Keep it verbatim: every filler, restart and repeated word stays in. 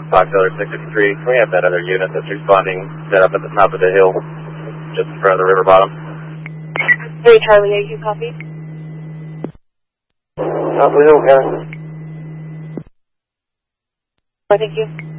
Fox Killer six six three, can we have that other unit that's responding set up at the top of the hill, just in front of the river bottom? three Charlie eight, you copy? Top of the hill, guys. Oh, thank you.